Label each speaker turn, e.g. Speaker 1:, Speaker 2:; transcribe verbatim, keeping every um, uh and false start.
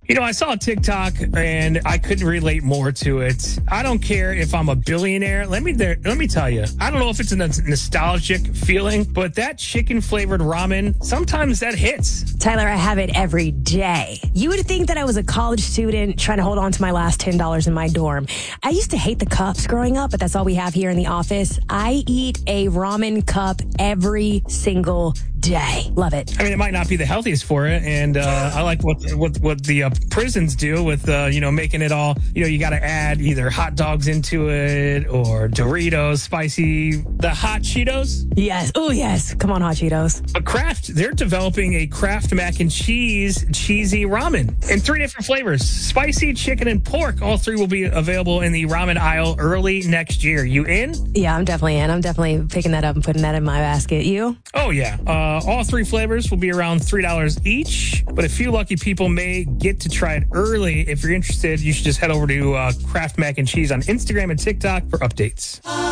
Speaker 1: You know, I saw a TikTok and I couldn't relate more to it. I don't care if I'm a billionaire. Let me there. Let me tell you, I don't know if it's a nostalgic feeling, but that chicken flavored ramen, sometimes that hits.
Speaker 2: Tyler, I have it every day. You would think that I was a college student trying to hold on to my last ten dollars in my dorm. I used to hate the cups growing up, but that's all we have here in the office. I eat a ramen cup every single day. Love it.
Speaker 1: I mean, it might not be the healthiest for it, and uh, I like what what what the uh, prisons do with uh, you know making it all. You know, you got to add either hot dogs into it or Doritos, spicy, the hot Cheetos.
Speaker 2: Yes. Oh yes. Come on, hot Cheetos.
Speaker 1: A Kraft, they're developing a Kraft mac and cheese cheesy ramen in three different flavors: spicy, chicken, and pork. All three will be available in the ramen aisle early next year. You in?
Speaker 2: Yeah, I'm definitely in. I'm definitely picking that up and putting that in my basket. You?
Speaker 1: Oh yeah. Uh, all three flavors will be around three dollars each, but a few lucky people may get to try it early. If you're interested, you should just head over to uh, Kraft Mac and Cheese on Instagram and TikTok for updates.